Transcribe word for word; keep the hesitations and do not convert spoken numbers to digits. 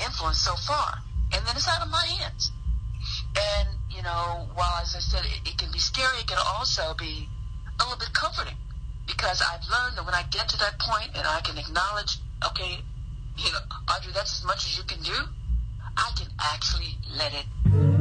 influence so far, and then it's out of my hands. And, you know, while, as I said, it, it can be scary, it can also be a little bit comforting, because I've learned that when I get to that point and I can acknowledge, okay, you know, Audrey, that's as much as you can do, I can actually let it